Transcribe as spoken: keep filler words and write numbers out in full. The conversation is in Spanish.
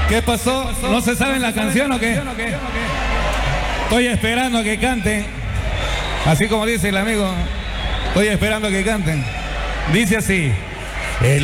¿Qué pasó? ¿No se saben la canción o qué? Estoy esperando a que canten. Así como dice el amigo. Estoy esperando a que canten. Dice así. El